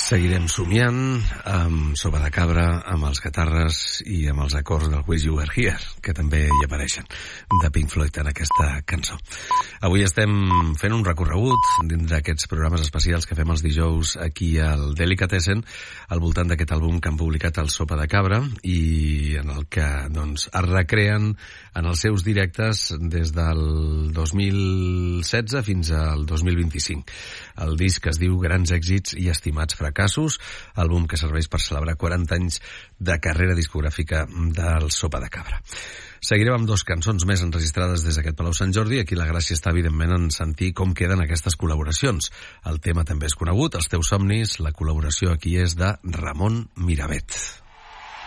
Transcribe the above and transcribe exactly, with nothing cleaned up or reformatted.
Seguirem somiant amb Sopa de Cabra, amb els Catarres i amb els acords del Wish You Were Here, que també hi apareixen, de Pink Floyd en aquesta cançó. Avui estem fent un recorregut dins d'aquests programes especials que fem els dijous aquí al Delicatessen, al voltant d'aquest àlbum que han publicat el Sopa de Cabra i en el que doncs, es recreen en els seus directes des del dos mil setze fins al dos mil vint-i-cinc. El disc es diu Grans èxits i estimats fracassos, àlbum que serveix per celebrar quaranta anys de carrera discogràfica del Sopa de Cabra. Seguirem amb dos cançons més enregistrades des d'aquest Palau Sant Jordi. Aquí la gràcia està, evidentment, en sentir com queden aquestes col·laboracions. El tema també és conegut, Els teus somnis. La col·laboració aquí és de Ramon Miravet.